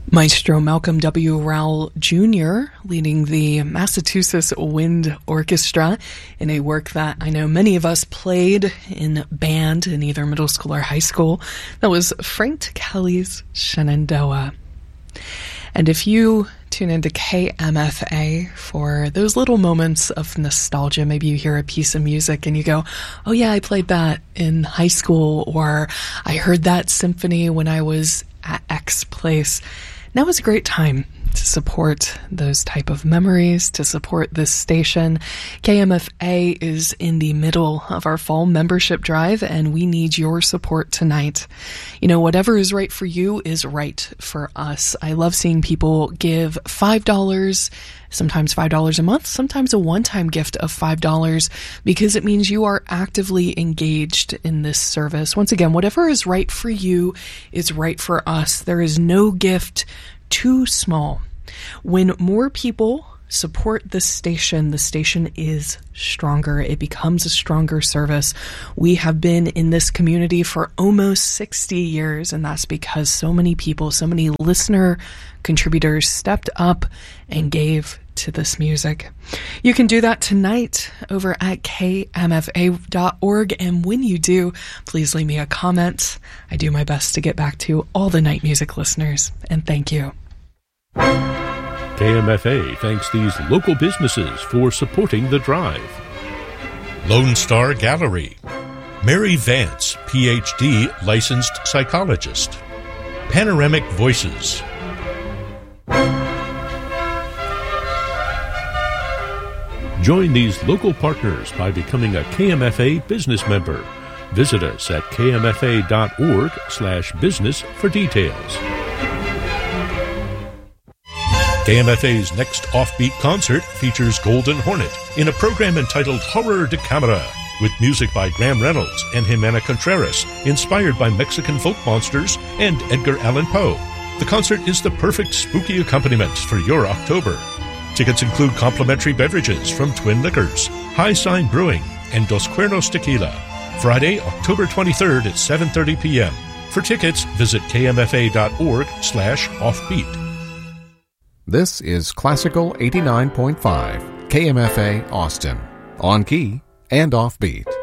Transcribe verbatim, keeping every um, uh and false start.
Maestro Malcolm W. Rowell Junior leading the Massachusetts Wind Orchestra in a work that I know many of us played in band in either middle school or high school. That was Frank Kelly's Shenandoah. And if you tune into K M F A for those little moments of nostalgia, maybe you hear a piece of music and you go, oh yeah, I played that in high school, or I heard that symphony when I was at X place. Now is a great time to support those type of memories, to support this station. K M F A is in the middle of our fall membership drive, and we need your support tonight. You know, whatever is right for you is right for us. I love seeing people give five dollars, sometimes five dollars a month, sometimes a one-time gift of five dollars, because it means you are actively engaged in this service. Once again, whatever is right for you is right for us. There is no gift too small. When more people support this station, the station is stronger. It becomes a stronger service. We have been in this community for almost sixty years, and that's because so many people, so many listener contributors stepped up and gave to this music. You can do that tonight over at K M F A dot org, and when you do, please leave me a comment. I do my best to get back to all the night music listeners, and thank you. K M F A thanks these local businesses for supporting the drive. Lone Star Gallery, Mary Vance, P H D licensed psychologist. Panoramic Voices. Join these local partners by becoming a K M F A business member. Visit us at K M F A dot org slash business for details. K M F A's next Offbeat concert features Golden Hornet in a program entitled Horror de Camera, with music by Graham Reynolds and Jimena Contreras, inspired by Mexican folk monsters and Edgar Allan Poe. The concert is the perfect spooky accompaniment for your October. Tickets include complimentary beverages from Twin Liquors, High Sign Brewing, and Dos Cuernos Tequila. Friday, October twenty-third at seven thirty p.m. For tickets, visit K M F A dot org slash offbeat. This is Classical eighty-nine point five, K M F A Austin, on key and offbeat.